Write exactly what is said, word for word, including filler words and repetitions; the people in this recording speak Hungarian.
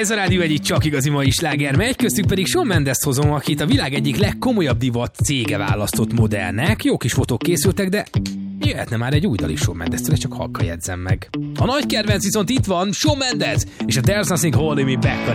Ez a rádió egyik csak igazi mai sláger megy, köztük pedig Shawn Mendes hozom, akit a világ egyik legkomolyabb divat cége választott modellnek. Jó kis fotók készültek, de jöhetne már egy új dal is Shawn Mendes-től, csak halka jegyzem meg. A nagy kedvenc viszont itt van, Shawn Mendes és a There's Nothing Holding Me Back.